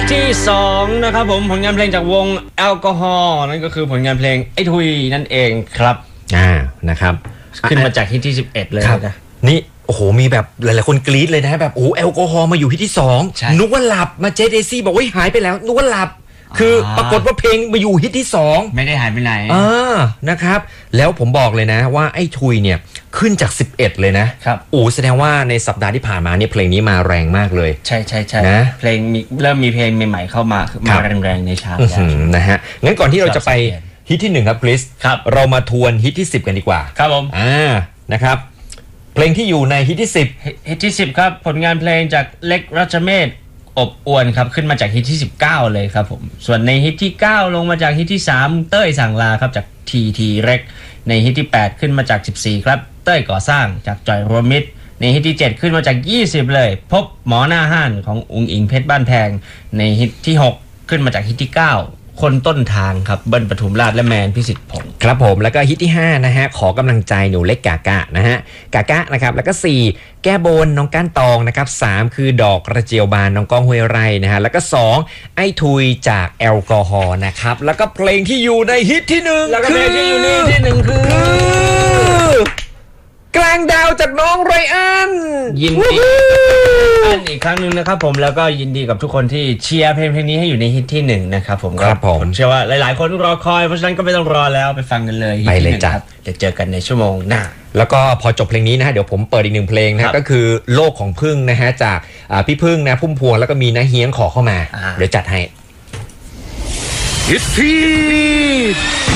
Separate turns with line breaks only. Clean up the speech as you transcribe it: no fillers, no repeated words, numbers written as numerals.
ที่2นะครับผมผลงานเพลงจากวงแอลกอฮอล์นั่นก็คือผลงานเพลงไอ้ทุยนั่นเองครับ
นะครับ
ขึ้นมาจากฮิตที่11เลยนะ
นี่โอ้โหมีแบบหลายๆคนกรี๊ดเลยนะแบบโอ้แอลกอฮอล์มาอยู่ฮิตที่2นึกว่าหลับมาเจเดซี่บอกว่าหายไปแล้วนึกว่าหลับคือปรากฏว่าเพลงมาอยู่ฮิตที่2
ไม่ได้หายไปไหน
นะครับแล้วผมบอกเลยนะว่าไอ้ทุยเนี่ยขึ้นจาก11เลยนะครับแสดงว่าในสัปดาห์ที่ผ่านมาเนี่ยเพลงนี้มาแรงมากเลย
ใช่นะเพลงเริ่มมีเพลงใหม่ๆเข้ามาแรงๆในชาร์ตแล้ว
นะฮะงั้นก่อนที่เราจะไปฮิตที่1ครับคริสเรามาทวนฮิตที่10กันดีกว่า
ครับผม
นะครับเพลงที่อยู่ในฮิตที่
10ฮิตที่10ครับผลงานเพลงจากเล็กรัชเมศอบอวนครับขึ้นมาจากฮิตที่19เลยครับผมส่วนในฮิตที่9ลงมาจากฮิตที่3เต้ยสั่งลาครับจากทีเร็กในฮิตที่8ขึ้นมาจาก14ครับเต้ยก่อสร้างจากจอยรวมมิตรในฮิตที่7ขึ้นมาจาก20เลยพบหมอหน้าห้านของอุ๋งอิงเพชรบ้านแพงในฮิตที่6ขึ้นมาจากฮิตที่9คนต้นทางครับเบิ้ลปทุมราชและแมนพิสิทธิ์ผง
ครับผมแล้วก็ฮิตที่5นะฮะขอกำลังใจหนูเล็กกากะนะฮะกากะนะครับแล้วก็4แก้บนน้องก้านตองนะครับ3คือดอกกระเจียวบานน้องก้องห้วยไร่นะฮะแล้วก็2ไอ้ทุยจากแอลกอฮอล์นะครับแล้วก็เพลงที่อยู่ในฮิตที่1
แล้วก็เพลงที่อยู่ในที่1คื
อกลางดาวจากน้องไรอัน
ยินดีอีกครั้งนึงนะครับผมแล้วก็ยินดีกับทุกคนที่เชียร์เพลงนี้ให้อยู่ในฮิตที่1นะครับผมเชื่อว่าหลายๆคนรอคอยเพราะฉะนั้นก็ไม่ต้องรอแล้วไปฟังกันเลย
ไปเลยจ้ะ
เดี๋ยวเจอกันในชั่วโมงหน้า
แล้วก็พอจบเพลงนี้นะฮะเดี๋ยวผมเปิดอีก1เพลงนะก็คือโลกของพึ่งนะฮะจากพี่พึ่งนะพุ่มพวงแล้วก็มีนะเฮียงขอเข้ามาเดี๋ยวจัดให้
ฮิตที่